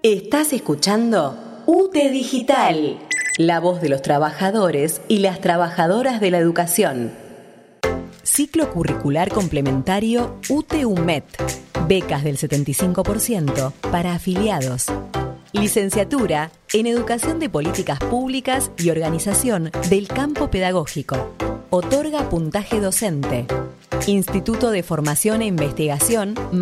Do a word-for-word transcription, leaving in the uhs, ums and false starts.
Estás escuchando U T E Digital, la voz de los trabajadores y las trabajadoras de la educación. Ciclo curricular complementario U T E U M E T. Becas del setenta y cinco por ciento para afiliados. Licenciatura en Educación de Políticas Públicas y Organización del Campo Pedagógico. Otorga puntaje docente. Instituto de Formación e Investigación